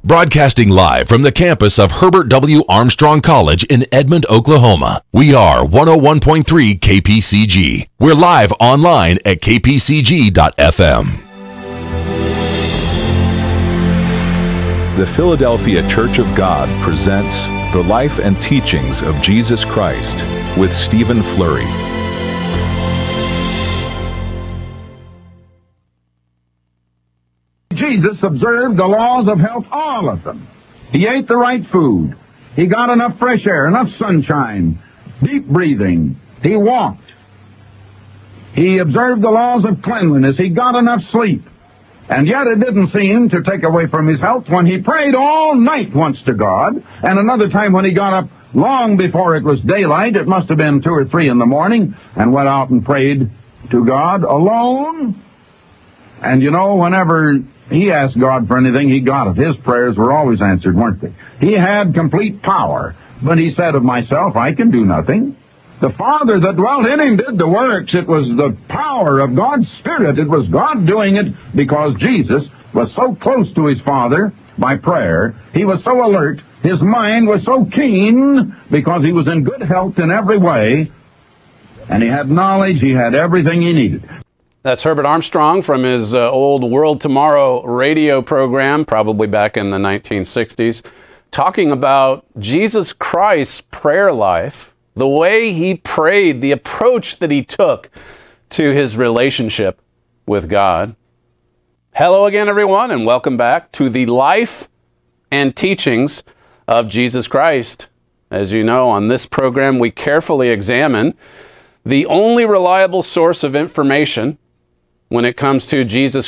Broadcasting live from the campus of Herbert W. Armstrong College in Edmond, Oklahoma. We are 101.3 KPCG. We're live online at kpcg.fm. The Philadelphia Church of God presents The Life and Teachings of Jesus Christ with Stephen Flurry. Jesus observed the laws of health, all of them. He ate the right food. He got enough fresh air, enough sunshine, deep breathing. He walked. He observed the laws of cleanliness. He got enough sleep. And yet it didn't seem to take away from his health when he prayed all night once to God, and another time when he got up long before it was daylight, it must have been 2 or 3 in the morning, and went out and prayed to God alone. And you know, whenever he asked God for anything, he got it. His prayers were always answered, weren't they? He had complete power, but he said of myself, I can do nothing. The Father that dwelt in him did the works. It was the power of God's Spirit. It was God doing it because Jesus was so close to his Father by prayer. He was so alert. His mind was so keen because he was in good health in every way. And he had knowledge. He had everything he needed. That's Herbert Armstrong from his old World Tomorrow radio program, probably back in the 1960s, talking about Jesus Christ's prayer life, the way he prayed, the approach that he took to his relationship with God. Hello again, everyone, and welcome back to the life and teachings of Jesus Christ. As you know, on this program, we carefully examine the only reliable source of information when it comes to Jesus